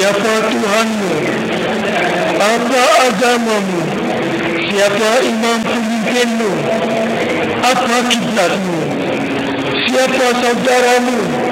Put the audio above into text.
siapa Tuhanmu, apa agamamu, siapa imam pemimpinmu, apa kiblatmu, siapa saudaramu,